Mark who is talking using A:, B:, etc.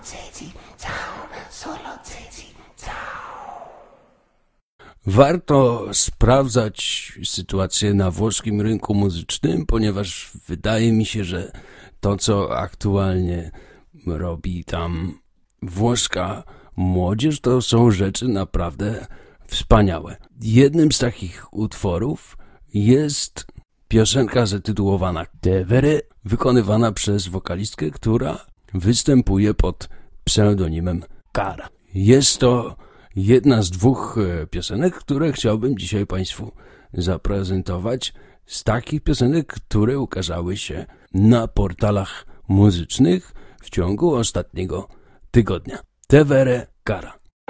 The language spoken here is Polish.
A: Warto sprawdzać sytuację na włoskim rynku muzycznym, ponieważ wydaje mi się, że to, co aktualnie robi tam włoska młodzież, to są rzeczy naprawdę wspaniałe. Jednym z takich utworów jest piosenka zatytułowana Tevere, wykonywana przez wokalistkę, która występuje pod pseudonimem Cara. Jest to jedna z dwóch piosenek, które chciałbym dzisiaj Państwu zaprezentować, z takich piosenek, które ukazały się na portalach muzycznych w ciągu ostatniego tygodnia. Tevere Cara.